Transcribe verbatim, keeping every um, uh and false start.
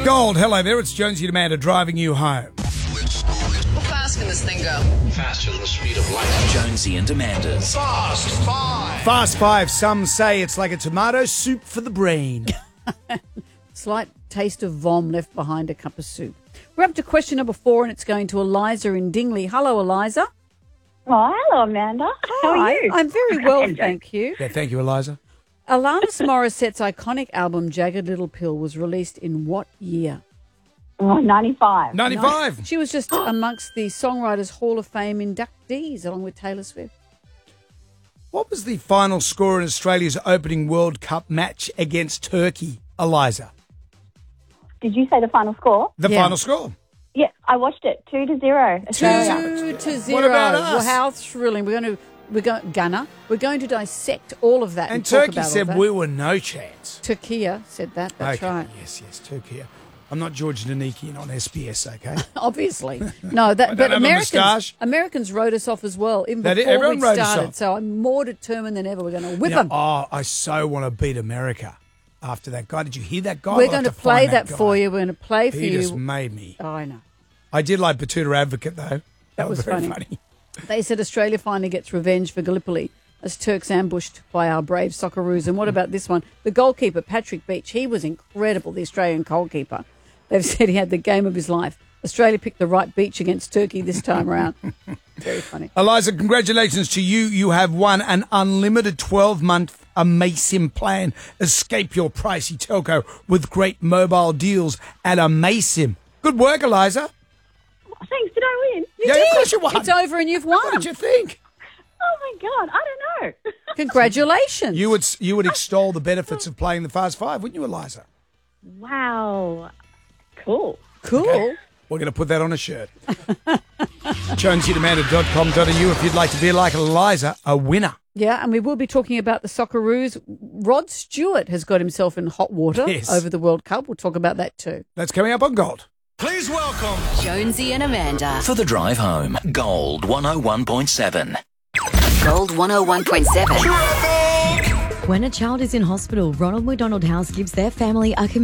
Gold, hello there. It's Jonesy and Amanda driving you home. How fast can this thing go? Faster than the speed of light. Jonesy and Amanda's Fast Five. Fast Five. Some say it's like a tomato soup for the brain. Slight taste of vom left behind a cup of soup. We're up to question number four, and it's going to Eliza in Dingley. Hello, Eliza. Oh, hello, Amanda. How are Hi. you? I'm very well, thank you. Yeah, thank you, Eliza. Alanis Morissette's iconic album, Jagged Little Pill, was released in what year? Oh, ninety-five. ninety-five. She was just amongst the Songwriters Hall of Fame inductees, along with Taylor Swift. What was the final score in Australia's opening World Cup match against Turkey, Eliza? Did you say the final score? The Yeah. final score. Yeah, I watched it. Two to zero. Australia. Two to zero. What about us? Well, how thrilling! We're going to we're going Ghana. We're going to dissect all of that. And, And talk Turkey about all said that. we were no chance. Turkey said that. That's okay. right. Yes, yes, Turkey. I'm not George Danikian on S B S, okay? Obviously, no. That I don't but have a Americans moustache. Americans wrote us off as well, even They did. before Everyone we wrote us started. off. So I'm more determined than ever. We're going to whip Now, them. oh, I so want to beat America after that guy. Did you hear that guy? We're I'll going have to play find that, guy. for you. We're going to play for He you. just made me. Oh, I know. I did like Batuta Advocate, though. That, was very funny. funny. They said Australia finally gets revenge for Gallipoli as Turks ambushed by our brave Socceroos. And what about this one? The goalkeeper, Patrick Beach, he was incredible, the Australian goalkeeper. They've said he had the game of his life. Australia picked the right beach against Turkey this time around. Very funny. Eliza, congratulations to you. You have won an unlimited twelve-month Amasim plan. Escape your pricey telco with great mobile deals at Amasim. Good work, Eliza. Thanks. Did I win? You Yeah, did. of course you won. It's over and you've won. What did you think? Oh, my God. I don't know. Congratulations. You would you would extol the benefits of playing the Fast Five, wouldn't you, Eliza? Wow. Cool. Cool. We're going to put that on a shirt. jonesy and amanda dot com dot a u if you'd like to be like Eliza, a winner. Yeah, and we will be talking about the Socceroos. Rod Stewart has got himself in hot water Yes. over the World Cup. We'll talk about that too. That's coming up on Gold. Please welcome Jonesy and Amanda. for the drive home. Gold one oh one point seven. Gold one oh one point seven. When a child is in hospital, Ronald McDonald House gives their family a